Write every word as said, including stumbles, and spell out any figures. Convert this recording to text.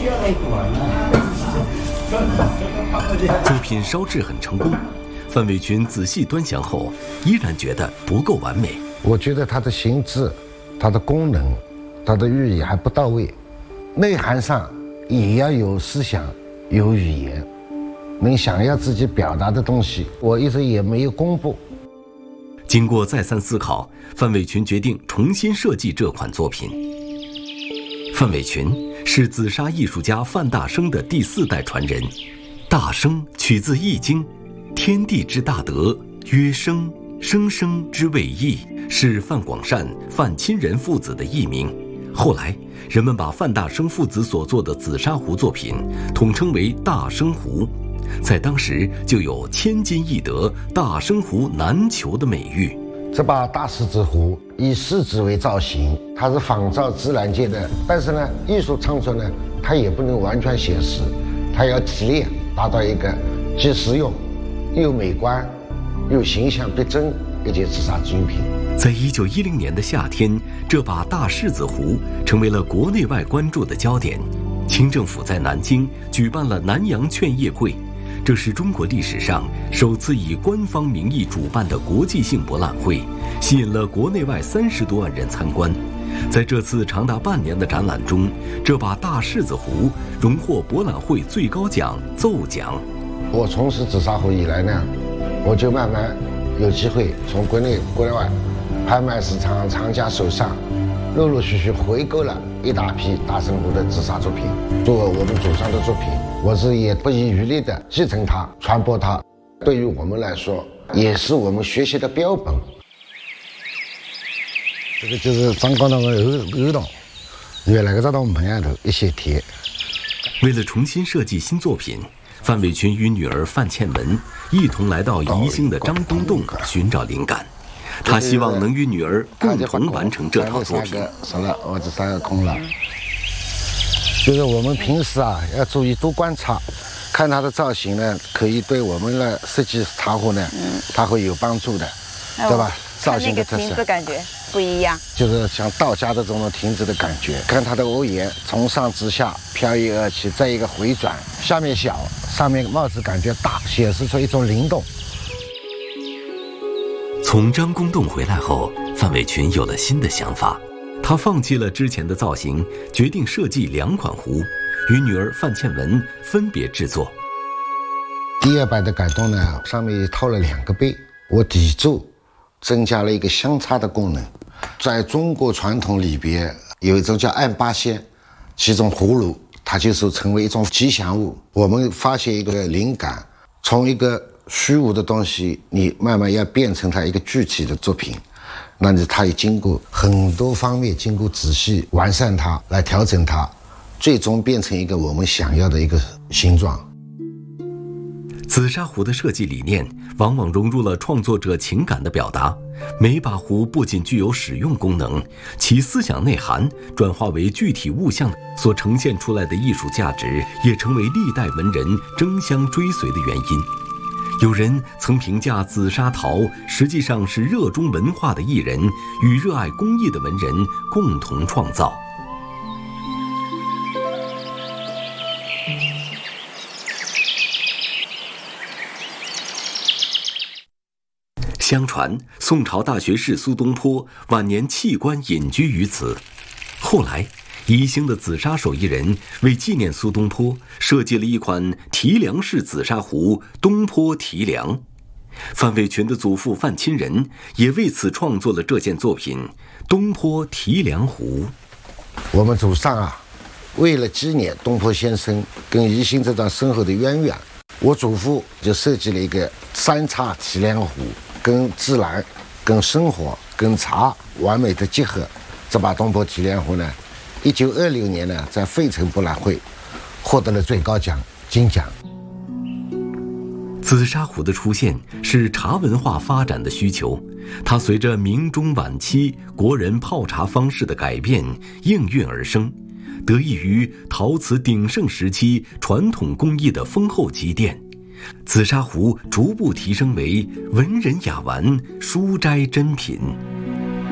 作品烧制很成功，范伟群仔细端详后，依然觉得不够完美。 我觉得它的形制、它的功能、它的寓意还不到位，内涵上也要有思想、有语言，能想要自己表达的东西，我一直也没有公布。 经过再三思考，范伟群决定重新设计这款作品。范伟群是紫砂艺术家范大生的第四代传人。大生取自《易经》，天地之大德，曰生，生生之谓易，是范广善、范亲仁父子的艺名。后来，人们把范大生父子所做的紫砂壶作品统称为大生壶，在当时就有千金易得、大生壶难求的美誉。 这把大狮子壶以狮子为造型，它是仿照自然界的，但是呢，艺术创作呢，它也不能完全写实，它要提炼，达到一个既实用、又美观、又形象逼真一件紫砂精品。 在一九一零年的夏天，这把大狮子壶成为了国内外关注的焦点。清政府在南京举办了南洋劝业会，这是中国历史上首次以官方名义主办的国际性博览会，吸引了国内外三十多万人参观。在这次长达半年的展览中，这把大狮子壶荣获博览会最高奖奏奖。 我从事紫砂壶以来呢，我就慢慢有机会从国内国外拍卖市场藏家手上陆陆续续回购了一大批大生壶的紫砂作品，作为我们祖上的作品，我是也不遗余力地继承它、传播它，对于我们来说也是我们学习的标本。这个就是张高堂的欧欧洞，原来个这道门上头一些贴。 为了重新设计新作品，范伟群与女儿范倩文一同来到宜兴的张公洞寻找灵感。他希望能与女儿共同完成这套作品。 好了，我这三个空了。就是我们平时啊要注意多观察，看它的造型呢，可以对我们的设计茶壶呢，它会有帮助的，对吧？造型的特色， 看那个亭子感觉不一样， 就是像道家的这种亭子的感觉。看它的屋檐从上至下飘逸而起，再一个回转，下面小，上面帽子感觉大，显示出一种灵动。 从张公洞回来后，范伟群有了新的想法，他放弃了之前的造型，决定设计两款壶，与女儿范倩文分别制作。 第二版的改动呢，上面套了两个杯，我底座增加了一个相差的功能。在中国传统里边有一种叫按八仙，其中葫芦它就是成为一种吉祥物。我们发现一个灵感，从一个虚无的东西，你慢慢要变成它一个具体的作品，那你它也经过很多方面，经过仔细完善它，来调整它，最终变成一个我们想要的一个形状。 紫砂壶的设计理念往往融入了创作者情感的表达，每把壶不仅具有使用功能，其思想内涵转化为具体物象所呈现出来的艺术价值，也成为历代文人争相追随的原因。有人曾评价紫砂陶实际上是热衷文化的艺人与热爱工艺的文人共同创造。相传宋朝大学士苏东坡晚年弃官隐居于此，后来宜兴的紫砂手艺人为纪念苏东坡，设计了一款提梁式紫砂壶东坡提梁。范伟群的祖父范亲仁也为此创作了这件作品东坡提梁壶。 我们祖上啊，为了纪念东坡先生跟宜兴这段深厚的渊源，我祖父就设计了一个三叉提梁壶，跟自然、跟生活、跟茶完美的结合。这把东坡提梁壶呢，一九二六年呢，在费城博览会获得了最高奖金奖。 紫砂壶的出现是茶文化发展的需求，它随着明中晚期国人泡茶方式的改变应运而生，得益于陶瓷鼎盛时期传统工艺的丰厚积淀，紫砂壶逐步提升为文人雅玩、书斋珍品。